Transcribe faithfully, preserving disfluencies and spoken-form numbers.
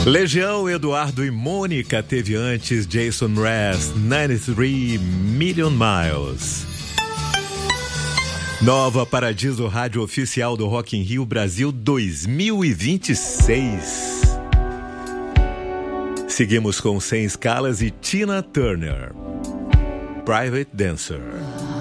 Legião, Eduardo e Mônica teve antes Jason Mraz, noventa e três Million Miles. Nova Paradiso, rádio oficial do Rock in Rio Brasil dois mil e vinte e seis. Seguimos com Sem Escalas e Tina Turner, Private Dancer.